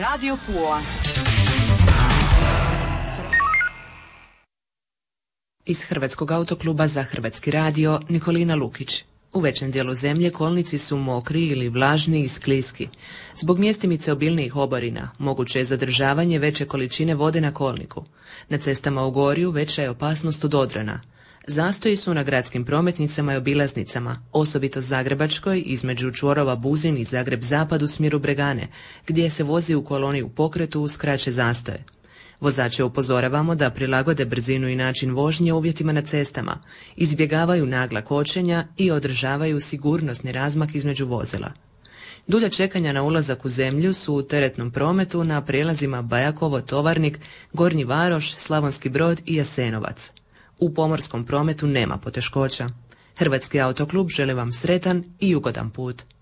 Radio Pula. Iz Hrvatskog autokluba za Hrvatski radio Nikolina Lukić. U većem dijelu zemlje kolnici su mokri ili vlažni i skliski. Zbog mjestimice obilnijih oborina moguće je zadržavanje veće količine vode na kolniku. Na cestama u Gorju veća je opasnost od odrana. Zastoji su na gradskim prometnicama i obilaznicama, osobito Zagrebačkoj između čvorova Buzin i Zagreb Zapad u smjeru Bregane, gdje se vozi u koloni u pokretu uz kraće zastoje. Vozače upozoravamo da prilagode brzinu i način vožnje uvjetima na cestama, izbjegavaju nagla kočenja i održavaju sigurnosni razmak između vozila. Dulja čekanja na ulazak u zemlju su u teretnom prometu na prijelazima Bajakovo, Tovarnik, Gornji Varoš, Slavonski Brod i Jasenovac. U pomorskom prometu nema poteškoća. Hrvatski autoklub želi vam sretan i ugodan put.